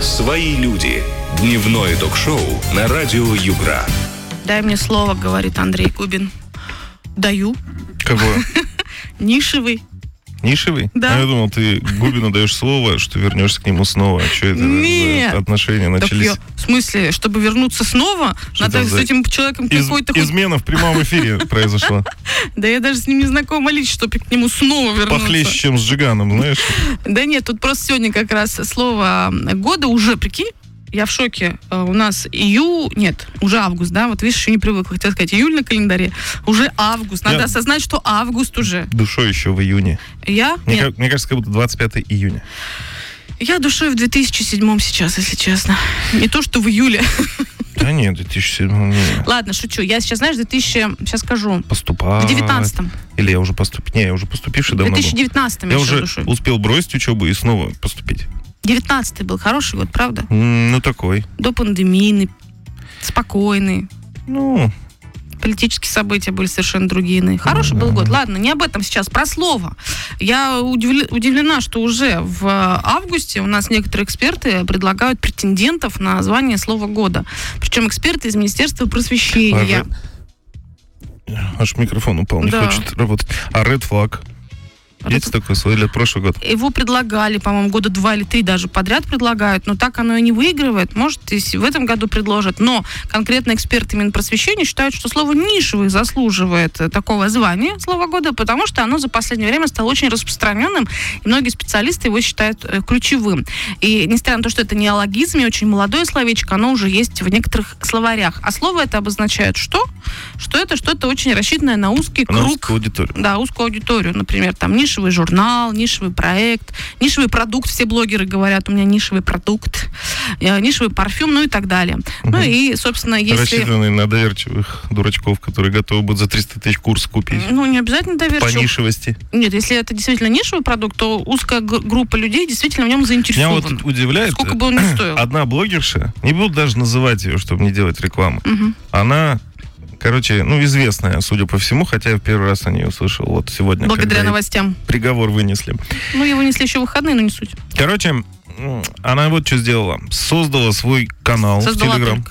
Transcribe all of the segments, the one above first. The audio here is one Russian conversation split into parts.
«Свои люди». Дневное ток-шоу на радио Югра. Дай мне слово, говорит Андрей Губин. Даю. Кого? Нишевый. Нишевый? Да. А я думал, ты Губину даешь слово, что вернешься к нему снова. А что это Нет. за отношения начались? В смысле, чтобы вернуться снова, Что надо это с за этим человеком какой-то... Измена в прямом эфире произошла. Да я даже с ним не знакома лично, чтобы к нему снова вернуться. Похлеще, чем с Джиганом, знаешь? Да нет, тут просто сегодня как раз слово года уже, прикинь, я в шоке. У нас уже август, да? Вот видишь, еще не привыкла. Хотела сказать, июль на календаре. Уже август. Надо осознать, что август уже. Душой еще в июне. Я? Мне кажется, как будто 25 июня. Я душой в 2007 сейчас, если честно. Не то, что в июле. Да нет, 2007 не. Ладно, шучу. Я сейчас, знаешь, сейчас скажу. Поступать. В 19-м. Или я уже поступил? Не, я уже поступивший давно В был. 2019-м Я я уже душой. успел бросить учебу и снова поступить. 19-й был хороший год, правда? Ну, такой. До пандемийный, спокойный. Ну, Политические события были совершенно другие. Хороший был год. Ладно, не об этом сейчас, про слово. Я удивлена, что уже в августе у нас некоторые эксперты предлагают претендентов на звание слова года. Причем эксперты из Министерства просвещения. Аж микрофон упал, не хочет работать. А Red Flag? Есть такое слово или это прошлый год? Его предлагали, по-моему, года 2 или 3 даже подряд предлагают, но так оно и не выигрывает. Может, и в этом году предложат. Но конкретно эксперты Минпросвещения считают, что слово «нишевый» заслуживает такого звания слова года, потому что оно за последнее время стало очень распространенным, и многие специалисты его считают ключевым. И несмотря на то, что это неологизм и очень молодое словечко, оно уже есть в некоторых словарях. А слово это обозначает что? Что это что-то очень рассчитанное на узкий круг. Узкую аудиторию. Да, узкую аудиторию. Например, там нишевый журнал, нишевый проект, нишевый продукт. Все блогеры говорят, у меня нишевый продукт, нишевый парфюм, ну и так далее. Ну и, собственно, если... Рассчитанный на доверчивых дурачков, которые готовы будут за 300 тысяч курс купить. Ну, не обязательно доверчивых. По нишевости. Нет, если это действительно нишевый продукт, то узкая группа людей действительно в нем заинтересована. Меня вот удивляет, сколько бы он ни стоил. Одна блогерша, не буду даже называть ее, чтобы не делать рекламы, она... Короче, известная, судя по всему, хотя я в первый раз о ней услышал вот сегодня. Благодаря новостям. Приговор вынесли. Его вынесли еще в выходные, но не суть. Короче, она вот что сделала. Создала свой канал в Телеграм.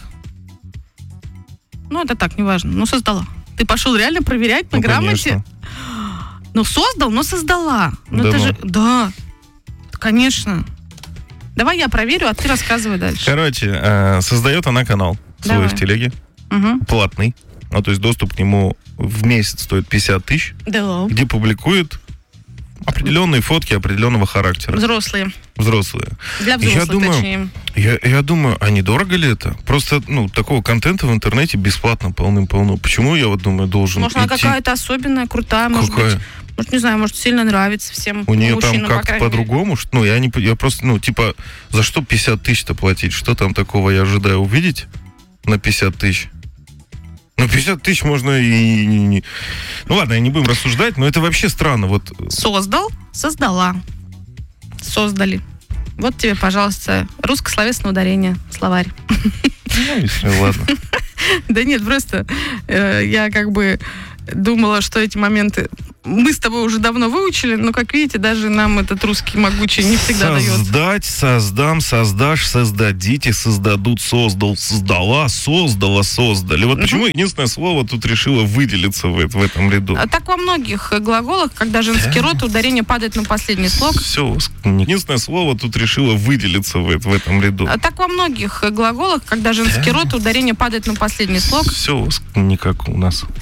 Это так, неважно. Создала. Ты пошел реально проверять на грамоте? Конечно. Создал, но создала. Да, это же... Да, конечно. Давай я проверю, а ты рассказывай дальше. Короче, создает она канал свой в Телеге. Платный. То есть доступ к нему в месяц стоит 50 тысяч, где публикует определенные фотки определенного характера. Взрослые. Для взрослых, точнее. Я думаю, а недорого ли это? Просто, такого контента в интернете бесплатно полным-полно. Почему, я вот думаю, должен Может, она какая-то особенная, крутая, может быть. Может, не знаю, может, сильно нравится всем у нее мужчинам, там как-то по-другому? Я просто, за что 50 тысяч-то платить? Что там такого я ожидаю увидеть на 50 тысяч? 50 тысяч можно и... ладно, не будем рассуждать, но это вообще странно. Создал, создала. Создали. Вот тебе, пожалуйста, русско-словесное ударение, словарь. Ладно. Да нет, просто я думала, что эти моменты мы с тобой уже давно выучили, но, как видите, даже нам этот русский могучий не всегда дается. Создать, создам, создашь, создадите, создадут, создал, создала, создала, создали. Вот почему единственное слово тут решило выделиться в этом ряду. А так во многих глаголах, когда женский род, ударение падает на последний слог. Все, единственное слово тут решило выделиться в этом ряду. А так во многих глаголах, когда женский род, ударение падает на последний слог. Все, не как у нас.